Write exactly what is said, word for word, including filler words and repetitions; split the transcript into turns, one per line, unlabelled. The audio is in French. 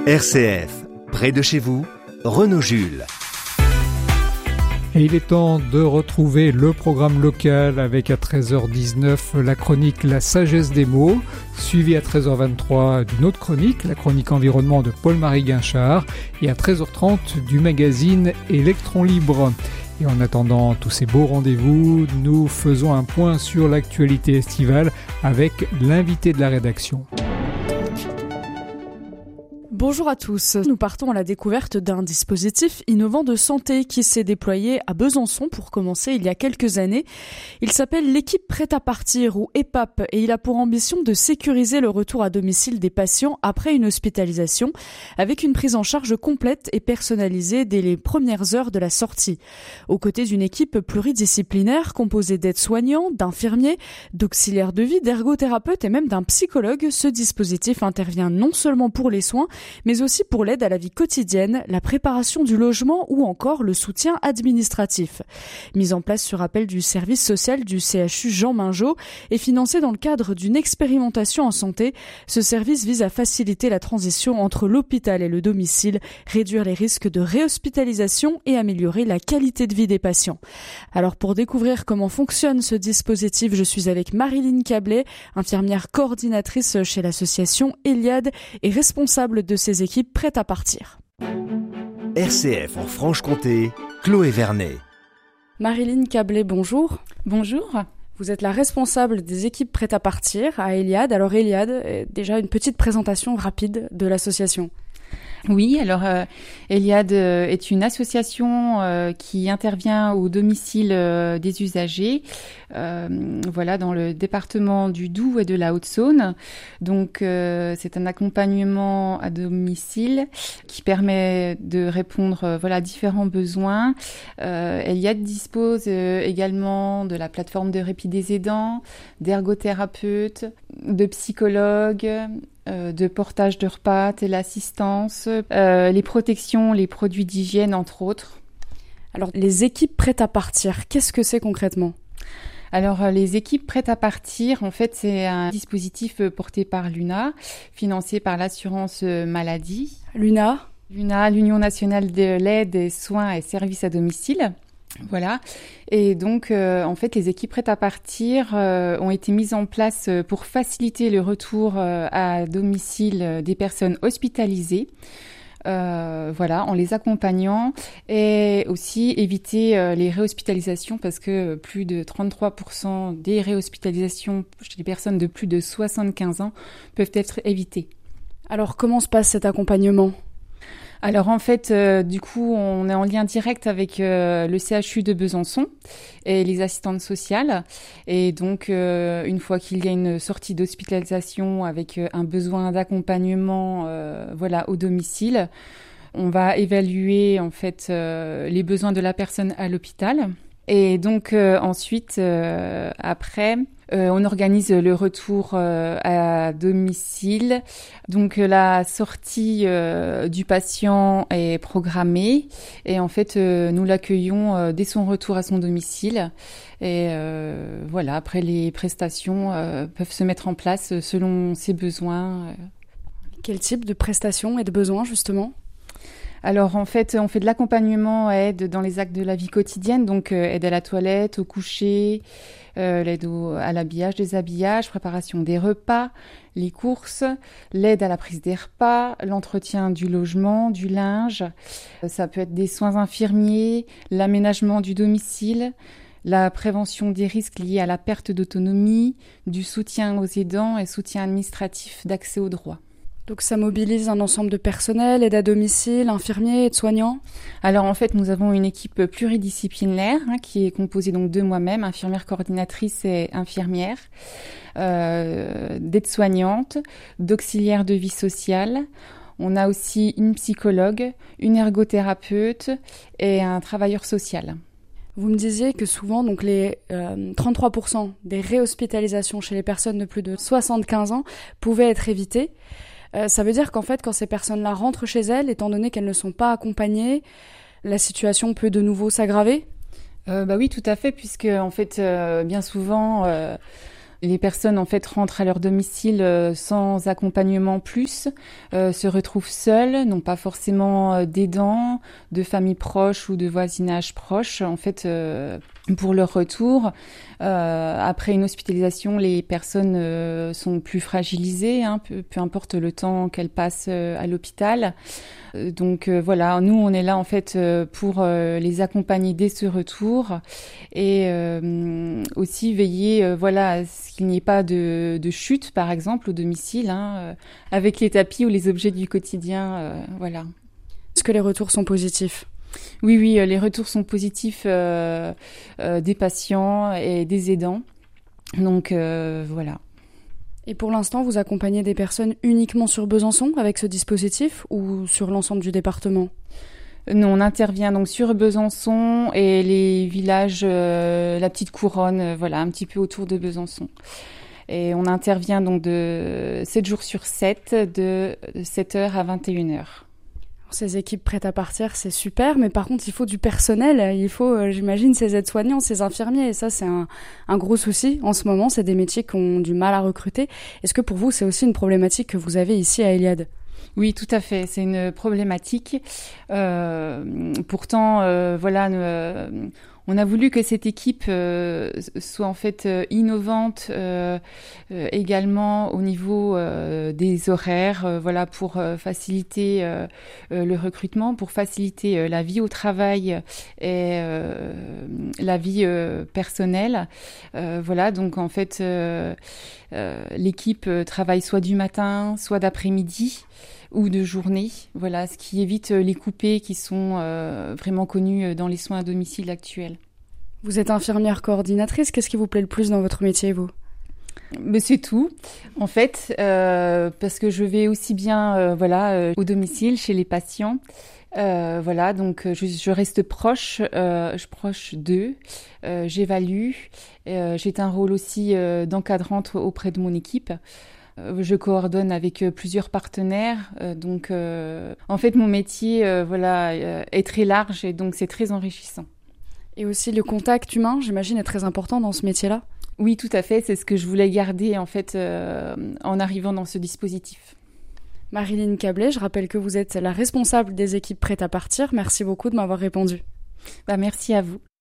R C F, près de chez vous, Renaud Jules.
Et il est temps de retrouver le programme local avec à treize heures dix-neuf la chronique La sagesse des mots, suivie à treize heures vingt-trois d'une autre chronique, la chronique environnement de Paul-Marie Guinchard, et à treize heures trente du magazine Électron Libre. Et en attendant tous ces beaux rendez-vous, nous faisons un point sur l'actualité estivale avec l'invité de la rédaction.
Bonjour à tous, nous partons à la découverte d'un dispositif innovant de santé qui s'est déployé à Besançon pour commencer il y a quelques années. Il s'appelle l'équipe prête à partir ou E P A P et il a pour ambition de sécuriser le retour à domicile des patients après une hospitalisation avec une prise en charge complète et personnalisée dès les premières heures de la sortie. Aux côtés d'une équipe pluridisciplinaire composée d'aides-soignants, d'infirmiers, d'auxiliaires de vie, d'ergothérapeutes et même d'un psychologue, ce dispositif intervient non seulement pour les soins, mais aussi pour l'aide à la vie quotidienne, la préparation du logement ou encore le soutien administratif. Mise en place sur appel du service social du C H U Jean Mingeot et financé dans le cadre d'une expérimentation en santé, ce service vise à faciliter la transition entre l'hôpital et le domicile, réduire les risques de réhospitalisation et améliorer la qualité de vie des patients. Alors pour découvrir comment fonctionne ce dispositif, je suis avec Marilyn Cablet, infirmière coordinatrice chez l'association Eliade et responsable de ces équipes prêtes à partir.
R C F en Franche-Comté, Chloé Vernet.
Marilyn Cablet, bonjour.
Bonjour.
Vous êtes la responsable des équipes prêtes à partir à Eliade. Alors Eliade, déjà une petite présentation rapide de l'association.
Oui, alors euh, Eliade euh, est une association euh, qui intervient au domicile euh, des usagers, euh, voilà, dans le département du Doubs et de la Haute-Saône. Donc, euh, c'est un accompagnement à domicile qui permet de répondre, euh, voilà, à différents besoins. Euh, Eliade dispose euh, également de la plateforme de répit des aidants, d'ergothérapeutes, de psychologues, Euh, de portage de repas, téléassistance, euh, les protections, les produits d'hygiène, entre autres.
Alors, les équipes prêtes à partir, qu'est-ce que c'est concrètement ?
Alors, les équipes prêtes à partir, en fait, c'est un dispositif porté par l'U N A, financé par l'assurance maladie.
L'U N A ?
L'U N A, l'Union nationale de l'aide, des soins et services à domicile. Voilà. Et donc, euh, en fait, les équipes prêtes à partir euh, ont été mises en place pour faciliter le retour euh, à domicile des personnes hospitalisées. Euh, voilà, en les accompagnant et aussi éviter euh, les réhospitalisations parce que plus de trente-trois pour cent des réhospitalisations chez les personnes de plus de soixante-quinze ans peuvent être évitées.
Alors, comment se passe cet accompagnement ?
Alors en fait, euh, du coup, on est en lien direct avec euh, le C H U de Besançon et les assistantes sociales. Et donc, euh, une fois qu'il y a une sortie d'hospitalisation avec euh, un besoin d'accompagnement, euh, voilà, au domicile, on va évaluer en fait euh, les besoins de la personne à l'hôpital. Et donc euh, ensuite, euh, après, euh, on organise le retour euh, à domicile. Donc euh, la sortie euh, du patient est programmée et en fait euh, nous l'accueillons euh, dès son retour à son domicile. Et euh, voilà, après les prestations euh, peuvent se mettre en place selon ses besoins.
Quel type de prestations et de besoins justement ?
Alors en fait, on fait de l'accompagnement à aide dans les actes de la vie quotidienne, donc euh, aide à la toilette, au coucher, euh, l'aide au, à l'habillage, déshabillage, préparation des repas, les courses, l'aide à la prise des repas, l'entretien du logement, du linge. Euh, ça peut être des soins infirmiers, l'aménagement du domicile, la prévention des risques liés à la perte d'autonomie, du soutien aux aidants et soutien administratif d'accès aux droits.
Donc ça mobilise un ensemble de personnel, aide à domicile, infirmiers, aides-soignants.
Alors en fait, nous avons une équipe pluridisciplinaire hein, qui est composée donc de moi-même, infirmière coordinatrice et infirmière, euh, d'aides-soignantes, d'auxiliaires de vie sociale. On a aussi une psychologue, une ergothérapeute et un travailleur social.
Vous me disiez que souvent, donc les euh, trente-trois pour cent des réhospitalisations chez les personnes de plus de soixante-quinze ans pouvaient être évitées. Euh, ça veut dire qu'en fait, quand ces personnes-là rentrent chez elles, étant donné qu'elles ne sont pas accompagnées, la situation peut de nouveau s'aggraver ?
euh, Bah oui, tout à fait, puisque en fait, euh, bien souvent, euh, Les personnes en fait rentrent à leur domicile euh, sans accompagnement plus, euh, se retrouvent seules, n'ont pas forcément euh, d'aidants, de familles proches ou de voisinage proche. En fait, euh, pour leur retour, euh, après une hospitalisation, les personnes euh, sont plus fragilisées, hein, peu, peu importe le temps qu'elles passent euh, à l'hôpital. Euh, donc euh, voilà, nous on est là en fait euh, pour euh, les accompagner dès ce retour et euh, aussi veiller euh, voilà à ce qu'il n'y ait pas de, de chute par exemple au domicile, hein, euh, avec les tapis ou les objets du quotidien, euh, voilà.
Est-ce que les retours sont positifs ?
Oui, oui, les retours sont positifs euh, euh, des patients et des aidants. Donc euh, voilà.
Et pour l'instant, vous accompagnez des personnes uniquement sur Besançon avec ce dispositif ou sur l'ensemble du département ?
Nous, on intervient donc sur Besançon et les villages, euh, la petite couronne, euh, voilà, un petit peu autour de Besançon. Et on intervient donc de sept jours sur sept, de sept heures à vingt et une heures.
Ces équipes prêtes à partir, c'est super, mais par contre, il faut du personnel. Il faut, euh, j'imagine, ces aides-soignants, ces infirmiers. Et ça, c'est un, un gros souci en ce moment. C'est des métiers qui ont du mal à recruter. Est-ce que pour vous, c'est aussi une problématique que vous avez ici à Eliade ?
Oui, tout à fait. C'est une problématique. Euh, pourtant, euh, voilà, euh, on a voulu que cette équipe euh, soit en fait euh, innovante euh, euh, également au niveau euh, des horaires, euh, voilà, pour euh, faciliter euh, euh, le recrutement, pour faciliter euh, la vie au travail et euh, la vie euh, personnelle. Euh, voilà, donc en fait, euh, euh, l'équipe travaille soit du matin, soit d'après-midi ou de journée, voilà, ce qui évite les coupés qui sont euh, vraiment connus dans les soins à domicile actuels.
Vous êtes infirmière coordinatrice, qu'est-ce qui vous plaît le plus dans votre métier, vous ?
Mais c'est tout, en fait, euh, parce que je vais aussi bien euh, voilà, euh, au domicile, chez les patients. Euh, voilà, donc je, je reste proche, euh, je proche d'eux, euh, j'évalue. Euh, j'ai un rôle aussi euh, d'encadrante auprès de mon équipe. Je coordonne avec plusieurs partenaires, donc euh, en fait mon métier euh, voilà, euh, est très large et donc c'est très enrichissant.
Et aussi le contact humain, j'imagine, est très important dans ce métier-là ?
Oui, tout à fait, c'est ce que je voulais garder en fait euh, en arrivant dans ce dispositif.
Marilyn Cablet, je rappelle que vous êtes la responsable des équipes prêtes à partir. Merci beaucoup de m'avoir répondu.
Bah, merci à vous.